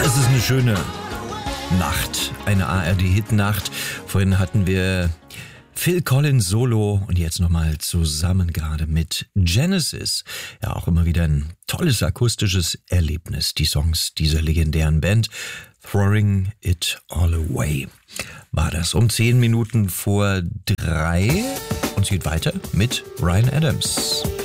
Es ist eine schöne Nacht, eine ARD-Hit-Nacht. Vorhin hatten wir Phil Collins Solo und jetzt nochmal zusammen gerade mit Genesis. Ja, auch immer wieder ein tolles akustisches Erlebnis, die Songs dieser legendären Band. Throwing It All Away war das um 10 Minuten vor 3 und es geht weiter mit Ryan Adams.